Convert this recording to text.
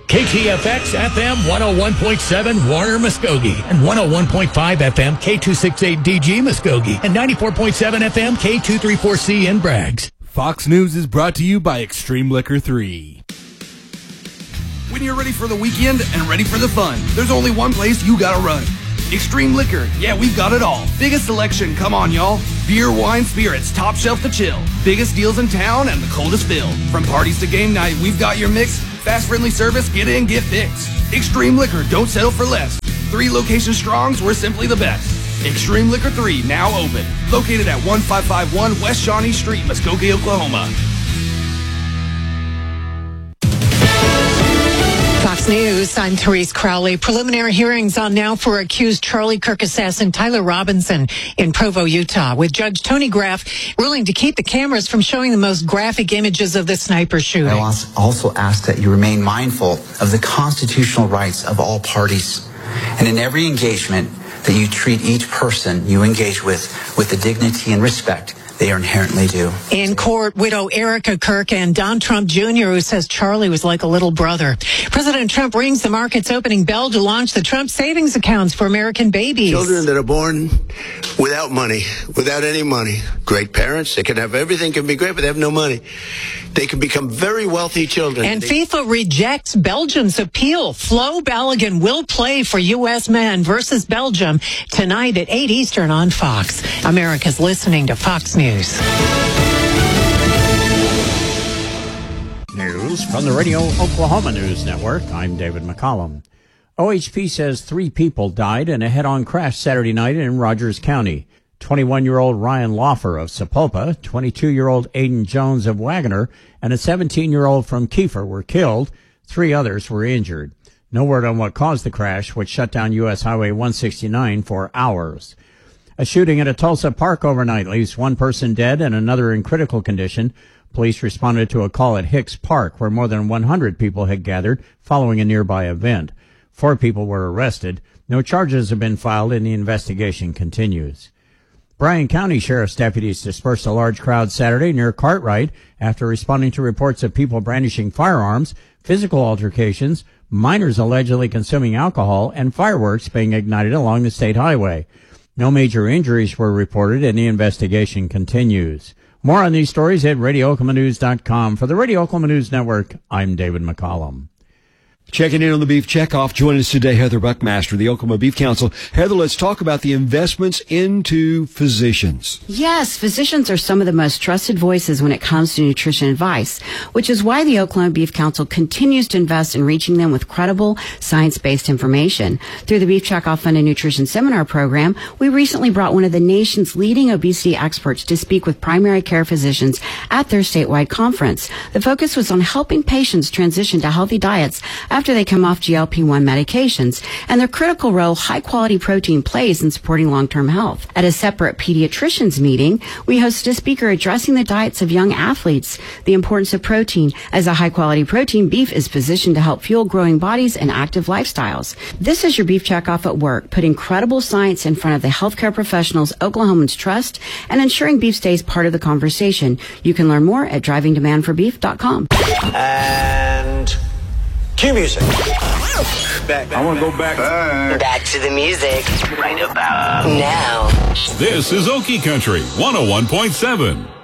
KTFX FM 101.7 Warner Muskogee and 101.5 FM K268DG Muskogee and 94.7 FM K234C in Braggs. Fox News is brought to you by Extreme Liquor 3. When you're ready for the weekend and ready for the fun, there's only one place you gotta run. Extreme Liquor. Yeah, we've got it all. Biggest selection, come on, y'all. Beer, wine, spirits, top shelf to chill. Biggest deals in town and the coldest fill. From parties to game night, we've got your mix. Fast, friendly service, get in, get fixed. Extreme Liquor, don't settle for less. 3 location strongs, we're simply the best. Extreme Liquor 3, now open. Located at 1551 West Shawnee Street, Muskogee, Oklahoma. Fox News, I'm Therese Crowley. Preliminary hearings on now for accused Charlie Kirk assassin Tyler Robinson in Provo, Utah, with Judge Tony Graff ruling to keep the cameras from showing the most graphic images of the sniper shooting. I also ask that you remain mindful of the constitutional rights of all parties, and in every engagement that you treat each person you engage with the dignity and respect they are inherently due. In court, widow Erica Kirk and Don Trump Jr., who says Charlie was like a little brother. President Trump rings the market's opening bell to launch the Trump savings accounts for American babies. Children that are born without money, without any money. Great parents, they can have everything, can be great, but they have no money. They can become very wealthy children. And FIFA rejects Belgium's appeal. Flo Balogun will play for U.S. men versus Belgium tonight at 8 Eastern on Fox. America's listening to Fox News. News from the Radio Oklahoma News Network. I'm David McCollum. OHP says 3 people died in a head-on crash Saturday night in Rogers County. 21-year-old Ryan Laufer of Sapulpa, 22-year-old Aiden Jones of Wagoner, and a 17-year-old from Kiefer were killed. 3 others were injured. No word on what caused the crash, which shut down U.S. Highway 169 for hours. A shooting at a Tulsa park overnight leaves 1 person dead and another in critical condition. Police responded to a call at Hicks Park, where more than 100 people had gathered following a nearby event. 4 people were arrested. No charges have been filed, and the investigation continues. Bryan County Sheriff's deputies dispersed a large crowd Saturday near Cartwright after responding to reports of people brandishing firearms, physical altercations, minors allegedly consuming alcohol, and fireworks being ignited along the state highway. No major injuries were reported, and the investigation continues. More on these stories at RadioOklahomaNews.com. For the Radio Oklahoma News Network, I'm David McCollum. Checking in on the Beef Checkoff. Joining us today, Heather Buckmaster, the Oklahoma Beef Council. Heather, let's talk about the investments into physicians. Yes, physicians are some of the most trusted voices when it comes to nutrition advice, which is why the Oklahoma Beef Council continues to invest in reaching them with credible, science-based information. Through the Beef Checkoff Fund and Nutrition Seminar Program, we recently brought one of the nation's leading obesity experts to speak with primary care physicians at their statewide conference. The focus was on helping patients transition to healthy diets after they come off GLP-1 medications, and the critical role high-quality protein plays in supporting long-term health. At a separate pediatricians meeting, we hosted a speaker addressing the diets of young athletes, the importance of protein. As a high-quality protein, beef is positioned to help fuel growing bodies and active lifestyles. This is your Beef Checkoff at work, putting credible science in front of the healthcare professionals Oklahomans trust and ensuring beef stays part of the conversation. You can learn more at drivingtomandforbeef.com. And cue music. Back. I want to go back. Back to the music. Right about now. This is Okie Country 101.7.